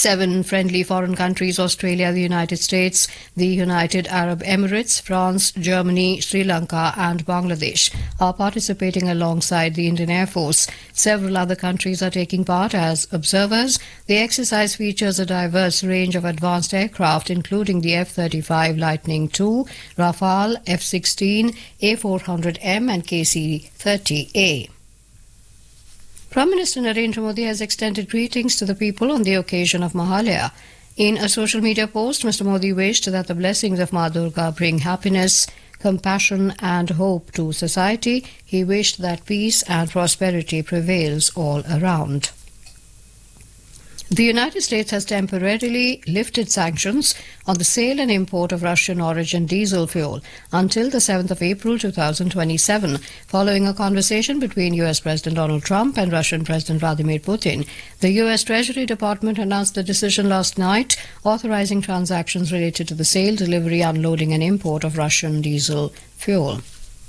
Seven friendly foreign countries, Australia, the United States, the United Arab Emirates, France, Germany, Sri Lanka and Bangladesh, are participating alongside the Indian Air Force. Several other countries are taking part as observers. The exercise features a diverse range of advanced aircraft, including the F-35 Lightning II, Rafale, F-16, A400M and KC-30A. Prime Minister Narendra Modi has extended greetings to the people on the occasion of Mahalaya. In a social media post, Mr. Modi wished that the blessings of Ma Durga bring happiness, compassion and hope to society. He wished that peace and prosperity prevails all around. The United States has temporarily lifted sanctions on the sale and import of Russian origin diesel fuel until the 7th of April 2027, following a conversation between US President Donald Trump and Russian President Vladimir Putin. The US Treasury Department announced the decision last night, authorizing transactions related to the sale, delivery, unloading and import of Russian diesel fuel.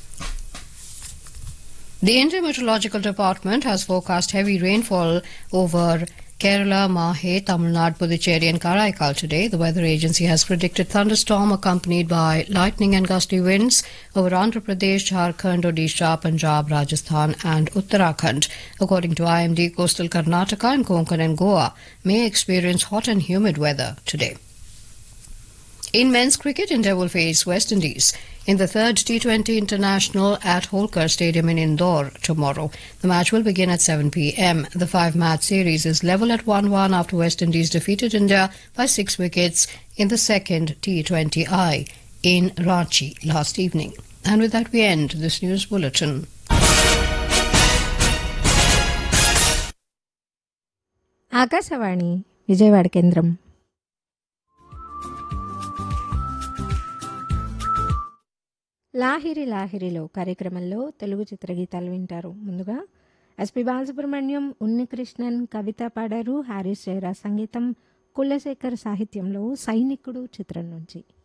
The Indian Meteorological Department has forecast heavy rainfall over Kerala, Mahe, Tamil Nadu, Puducherry and Karaikal today. The weather agency has predicted thunderstorm accompanied by lightning and gusty winds over Andhra Pradesh, Jharkhand, Odisha, Punjab, Rajasthan and Uttarakhand. According to IMD, coastal Karnataka and Konkan and Goa may experience hot and humid weather today. In men's cricket, India will face West Indies in the third T20 International at Holkar Stadium in Indore tomorrow. The match will begin at 7 p.m. The five-match series is level at 1-1 after West Indies defeated India by 6 wickets in the second T20I in Ranchi last evening. And with that we end this news bulletin. Akashvani Vijayawada కేంద్రం. లాహిరి లాహిరిలో కార్యక్రమంలో తెలుగు చిత్రగీతాలు వింటారు. ముందుగా SP Balasubrahmanyam, Unnikrishnan కవిత పాడారు. Harris Jayaraj సంగీతం, కులశేఖర్ సాహిత్యంలో సైనికుడు చిత్రం నుంచి.